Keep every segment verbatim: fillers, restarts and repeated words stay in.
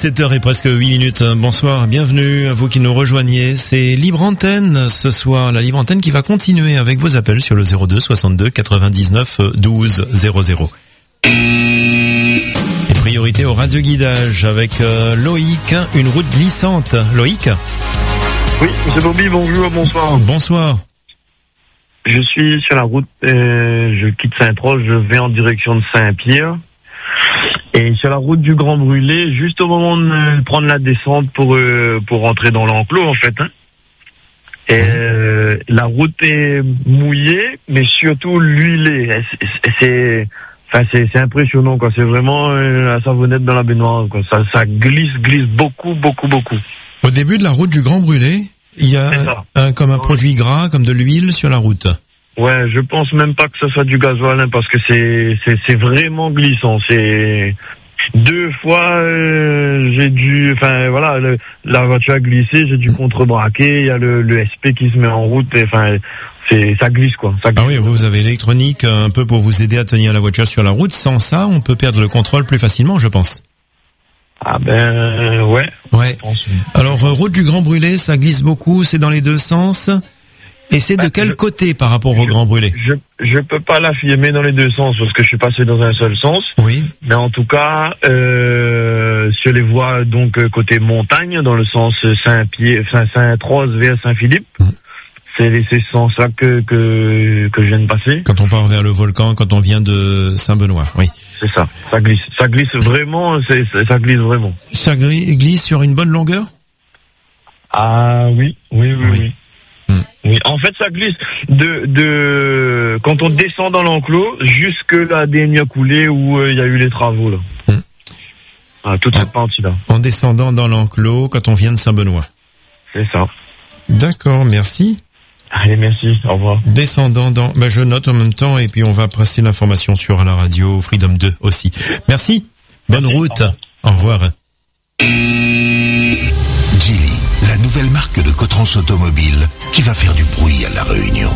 dix-sept heures et presque huit minutes. Bonsoir, bienvenue à vous qui nous rejoignez. C'est Libre Antenne ce soir, la Libre Antenne qui va continuer avec vos appels sur le zéro deux soixante-deux quatre-vingt-dix-neuf douze zéro zéro. Et priorité au radioguidage avec euh, Loïc, une route glissante. Loïc ? Oui, monsieur Bobby, bonjour, bonsoir. Bonsoir. Je suis sur la route, euh, je quitte Saint-Proche, je vais en direction de Saint-Pierre. Et sur la route du Grand Brûlé, juste au moment de prendre la descente pour euh, pour rentrer dans l'enclos, en fait. Hein. Et euh, la route est mouillée, mais surtout l'huilée. C'est, c'est, enfin, c'est, c'est impressionnant, quoi. C'est vraiment euh, la savonnette dans la baignoire, quoi. Ça, ça glisse, glisse beaucoup, beaucoup, beaucoup. Au début de la route du Grand Brûlé, il y a un, un, comme un produit gras, comme de l'huile sur la route. Ouais, je pense même pas que ce soit du gasoil, hein, parce que c'est, c'est, c'est vraiment glissant. C'est deux fois, euh, j'ai dû, enfin voilà, le, la voiture a glissé, j'ai dû contrebraquer. Il y a le, le S P qui se met en route. Enfin, c'est, ça glisse quoi. Ça glisse. Ah oui, vous avez l'électronique un peu pour vous aider à tenir la voiture sur la route. Sans ça, on peut perdre le contrôle plus facilement, je pense. Ah ben ouais. Ouais. Pense, oui. Alors route du Grand Brûlé, ça glisse beaucoup. C'est dans les deux sens. Et c'est de quel je, côté par rapport au je, Grand Brûlé? Je je peux pas l'affirmer dans les deux sens parce que je suis passé dans un seul sens. Oui. Mais en tout cas, euh, sur les voies donc côté montagne, dans le sens Saint-Pierre, Saint-Rose vers Saint-Philippe, mmh. c'est c'est ce sens-là que que que je viens de passer. Quand on part vers le volcan, quand on vient de Saint-Benoît, oui. C'est ça. Ça glisse, ça glisse vraiment. C'est ça glisse vraiment. Ça glisse sur une bonne longueur? Ah oui, oui, oui, oui. oui. Mmh. Oui, en fait, ça glisse de, de, quand on descend dans l'enclos jusque la dernière coulée où il euh, y a eu les travaux, là. Mmh. Ah, toute cette partie-là. En descendant dans l'enclos quand on vient de Saint-Benoît. C'est ça. D'accord, merci. Allez, merci, au revoir. Descendant dans, ben, je note en même temps et puis on va passer l'information sur la radio Freedom deux aussi. Merci. Bonne merci, route. Au revoir. Au revoir. Geely, la nouvelle marque de Cotrans Automobile qui va faire du bruit à La Réunion.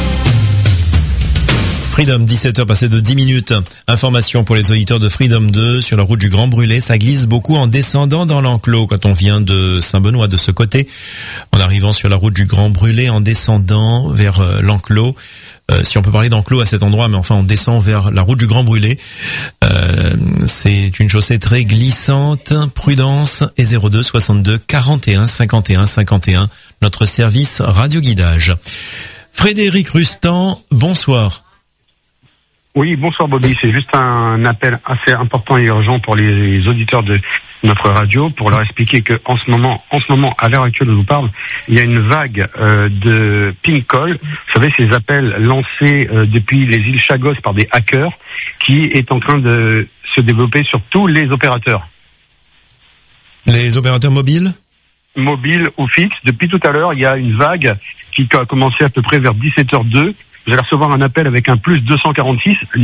Freedom, dix-sept heures passées de dix minutes. Information pour les auditeurs de Freedom deux sur la route du Grand Brûlé. Ça glisse beaucoup en descendant dans l'enclos quand on vient de Saint-Benoît de ce côté. En arrivant sur la route du Grand Brûlé, en descendant vers euh, l'enclos. Euh, si on peut parler d'enclos à cet endroit, mais enfin on descend vers la route du Grand Brûlé. Euh, c'est une chaussée très glissante. Prudence et zéro deux soixante-deux quarante et un cinquante et un cinquante et un. Notre service radio guidage. Frédéric Rustan, bonsoir. Oui, bonsoir Bobby. C'est juste un appel assez important et urgent pour les auditeurs de notre radio pour leur expliquer que en ce moment, en ce moment, à l'heure actuelle où je vous parle, il y a une vague euh, de ping call. Vous savez, ces appels lancés euh, depuis les îles Chagos par des hackers, qui est en train de se développer sur tous les opérateurs. Les opérateurs mobiles ? Mobiles ou fixes. Depuis tout à l'heure, il y a une vague qui a commencé à peu près vers dix-sept heures deux. Vous allez recevoir un appel avec un plus deux cent quarante-six.